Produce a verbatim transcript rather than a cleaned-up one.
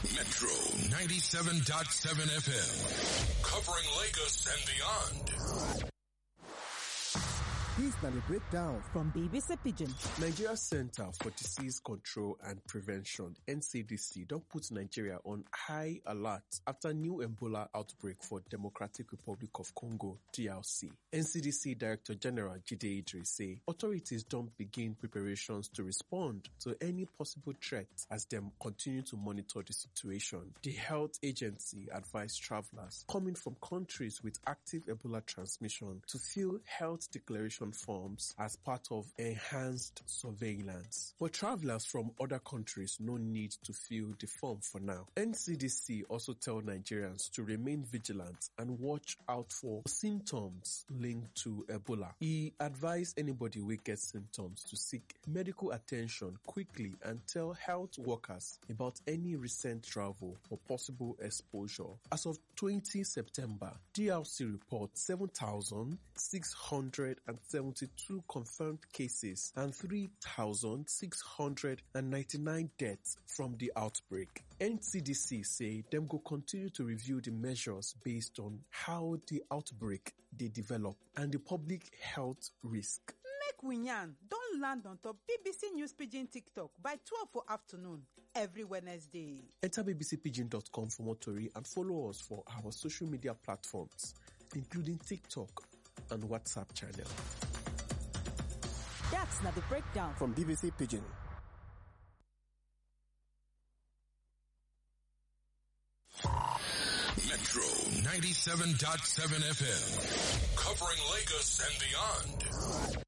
Metro ninety-seven point seven F M. Covering Lagos and beyond. This is the breakdown from B B C Pidgin. Nigeria Center for Disease Control and Prevention, N C D C, don't put Nigeria on high alert after new Ebola outbreak for Democratic Republic of Congo, D R C. N C D C Director General Jide Idris say authorities don't begin preparations to respond to any possible threat as them continue to monitor the situation. The health agency advised travelers coming from countries with active Ebola transmission to fill health declaration forms as part of enhanced surveillance. But travelers from other countries no need to fill the form for now. N C D C also tell Nigerians to remain vigilant and watch out for symptoms linked to Ebola. He advised anybody who gets symptoms to seek medical attention quickly and tell health workers about any recent travel or possible exposure. As of twentieth September, D R C reports seven thousand six hundred seventy-two confirmed cases and three thousand six hundred ninety-nine deaths from the outbreak. N C D C say them go continue to review the measures based on how the outbreak they develop and the public health risk. Make we yarn don land on top B B C News Pidgin TikTok by twelve for afternoon every Wednesday. Enter b b c pidgin dot com for more tori and follow us for our social media platforms, including TikTok and WhatsApp channel. That's not the breakdown from B B C Pidgin. Metro ninety-seven point seven F M. Covering Lagos and beyond.